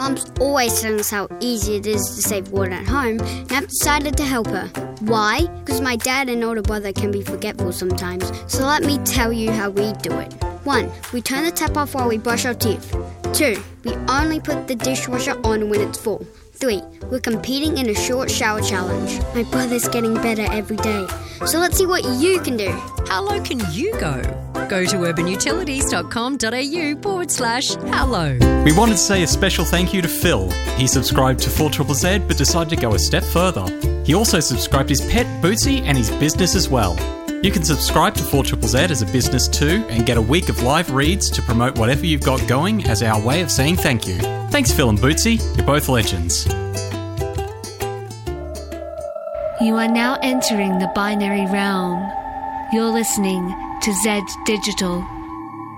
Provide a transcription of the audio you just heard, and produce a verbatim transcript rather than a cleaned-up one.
Mum's always telling us how easy it is to save water at home, and I've decided to help her. Why? Because my dad and older brother can be forgetful sometimes, so let me tell you how we do it. One, we turn the tap off while we brush our teeth. Two, we only put the dishwasher on when it's full. Three, we're competing in a short shower challenge. My brother's getting better every day. So let's see what you can do. How low can you go? Go to urbanutilities.com.au forward slash hello. We wanted to say a special thank you to Phil. He subscribed to four Z Z Z but decided to go a step further. He also subscribed his pet Bootsy and his business as well. You can subscribe to four Z Z Z as a business too and get a week of live reads to promote whatever you've got going as our way of saying thank you. Thanks Phil and Bootsy, you're both legends. You are now entering the binary realm. You're listening to Zed Digital.